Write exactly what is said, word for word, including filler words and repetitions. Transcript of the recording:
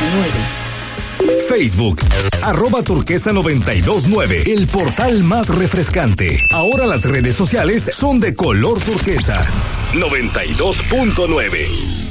nueve. Facebook, arroba turquesa noventa y dos nueve, el portal más refrescante. Ahora las redes sociales son de color turquesa. noventa y dos punto nueve.